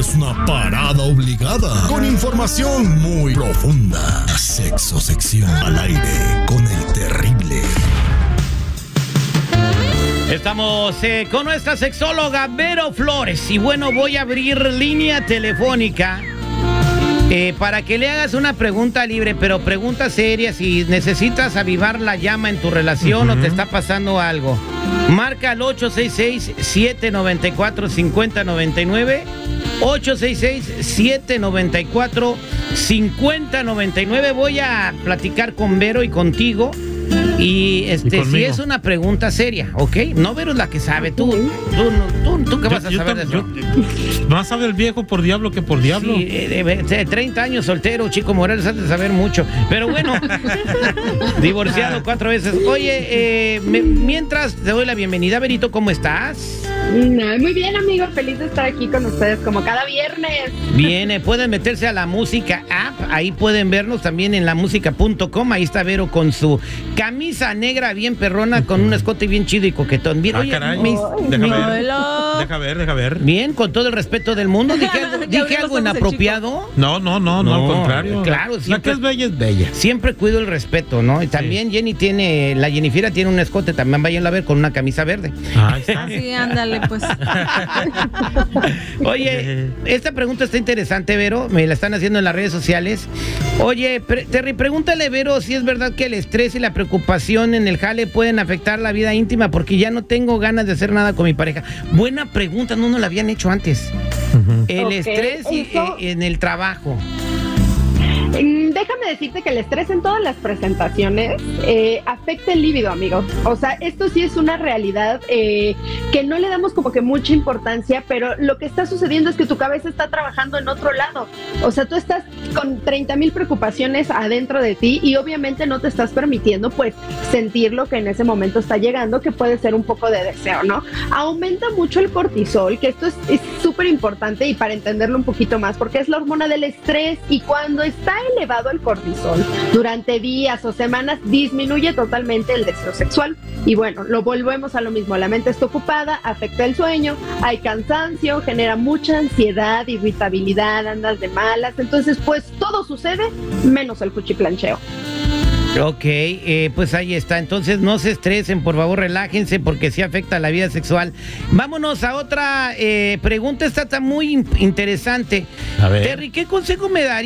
es una parada obligada con información muy profunda. Sexo Sección al aire con el terrible. Estamos con nuestra sexóloga Vero Flores. Y bueno, voy a abrir línea telefónica para que le hagas una pregunta libre, pero pregunta seria. Si necesitas avivar la llama en tu relación o te está pasando algo, marca al 866-794-5099. 866-794-5099. Voy a platicar con Vero y contigo. Y si es una pregunta seria, ¿ok? No, Vero es la que sabe. Tú ¿qué vas a saber de eso? Más sabe el viejo por diablo que por diablo. Sí, 30 años soltero, Chico Morales, has de saber mucho. Pero bueno, divorciado 4 veces. Oye, mientras te doy la bienvenida, Verito, ¿cómo estás? Muy bien, amigo, feliz de estar aquí con ustedes como cada viernes. Bien, pueden meterse a la música app, ahí pueden vernos también en lamusica.com. Ahí está Vero con su camisa negra bien perrona, con un escote bien chido y coquetón. Bien, oye, caray. Deja ver. Bien, con todo el respeto del mundo. ¿Dije algo inapropiado? No, al contrario. Claro, siempre, la que es bella es bella. Siempre cuido el respeto, ¿no? Y también sí. La Jennifer tiene un escote, también vayan a ver, con una camisa verde. Ahí está. Sí, ándale, pues. Oye, esta pregunta está interesante, Vero. Me la están haciendo en las redes sociales. Oye, Terry, pregúntale, Vero, si es verdad que el estrés y la preocupación en el jale pueden afectar la vida íntima, porque ya no tengo ganas de hacer nada con mi pareja. Buena pregunta, no nos la habían hecho antes. El estrés en el trabajo. Déjame decirte que el estrés en todas las presentaciones afecta el líbido, amigo. O sea, esto sí es una realidad que no le damos como que mucha importancia, pero lo que está sucediendo es que tu cabeza está trabajando en otro lado. O sea, tú estás con 30,000 preocupaciones adentro de ti y obviamente no te estás permitiendo pues sentir lo que en ese momento está llegando, que puede ser un poco de deseo, ¿no? Aumenta mucho el cortisol, que esto es súper importante y para entenderlo un poquito más, porque es la hormona del estrés y cuando está elevado el cortisol durante días o semanas disminuye totalmente el deseo sexual y bueno, lo volvemos a lo mismo, la mente está ocupada, afecta el sueño, hay cansancio, genera mucha ansiedad, irritabilidad, andas de malas, entonces pues todo sucede menos el cuchiplancheo. Ok, pues ahí está. Entonces no se estresen, por favor, relájense porque sí afecta la vida sexual. Vámonos a otra pregunta, esta está muy interesante. A ver. Terry, ¿qué consejo me darías?